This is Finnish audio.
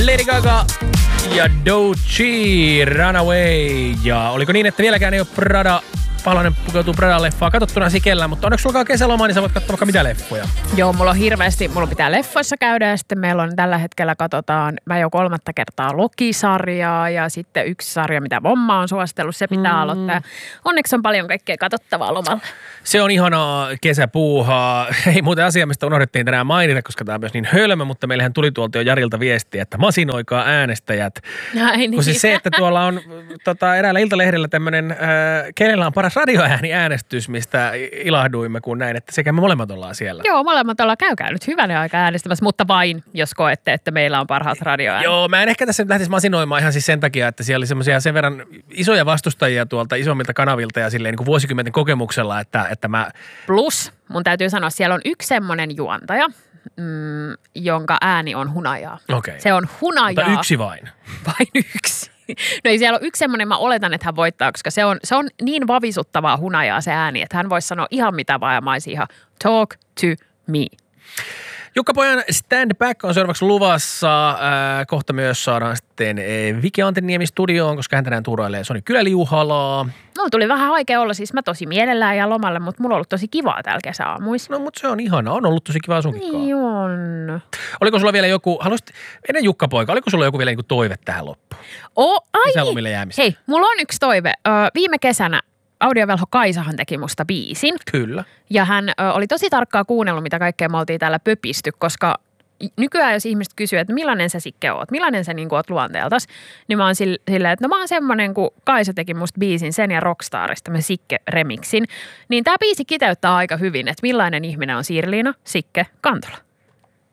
Lady Gaga ja Doechii Runaway. Ja oliko niin, että vieläkään ei ole Paholainen pukeutuu Prada-leffaa katsottuna sikellä, mutta onneksi sulla on kesäloma, niin sä voit katsoa vaikka mitä leffoja. Joo, mulla on hirveästi, mulla pitää leffoissa käydä ja sitten meillä on tällä hetkellä katsotaan, mä jo 3. kertaa Loki-sarjaa ja sitten yksi sarja, mitä Vomma on suositellut, se pitää aloittaa. Onneksi on paljon kaikkea katsottavaa lomalla. Se on ihanaa kesäpuuhaa. Ei muuten asia, mistä unohdettiin tänään mainita, koska tämä on myös niin hölmö, mutta meillähän tuli tuolta jo Jarilta viestiä, että masinoikaa äänestäjät. Näin, kun siis se, että tuolla on eräällä Iltalehdellä tämmöinen, kenellä on paras radioääniäänestys, mistä ilahduimme kun näin, että sekä me molemmat ollaan siellä. Joo, molemmat ollaan. Käykää nyt hyvänä aika äänestämässä, mutta vain, jos koette, että meillä on parhaat radioäänet. Joo, mä en ehkä tässä nyt lähtisi masinoimaan ihan siis sen takia, että siellä oli semmoisia sen verran isoja vastustajia tuolta isommilta kanavilta ja silleen niin kuin vuosikymmenten kokemuksella, että mä... Plus, mun täytyy sanoa, siellä on yksi semmoinen juontaja, jonka ääni on hunajaa. Okei. Se on hunajaa. Mutta yksi vain. Vain yksi. No ei siellä ole yksi semmoinen, mä oletan, että hän voittaa, koska se on niin vavisuttavaa hunajaa se ääni, että hän voisi sanoa ihan mitä vaan ja mä olisin ihan talk to me. Jukka-pojan Stand Back on seuraavaksi luvassa. Kohta myös saadaan sitten Vike Antenniemi studioon, koska hän tänään tuurailee Soni Kyläliuhalaa. Mulla tuli vähän haikea olla, siis mä tosi mielellään ja lomalle, mutta mulla on ollut tosi kivaa täällä kesäaamuissa. No mutta se on ihana, on ollut tosi kivaa sunkin kanssa. Niin on. Oliko sulla vielä joku, ennen Jukka-poika, oliko sulla joku vielä joku toive tähän loppuun? Kesälomille jäämistä. Hei, mulla on yksi toive. Viime kesänä audiovelho Kaisahan teki musta biisin. Kyllä. Ja hän oli tosi tarkkaa kuunnellut, mitä kaikkea me oltiin täällä pöpisty, koska nykyään jos ihmiset kysyy, että millainen sä Sikke oot, millainen sä niin oot luonteeltas, niin mä oon silleen, että no mä oon semmonen, kun Kaisa teki musta biisin sen ja Rockstarista, me Sikke-remixin, niin tää biisi kiteyttää aika hyvin, että millainen ihminen on Siirliina Sikke Kantola.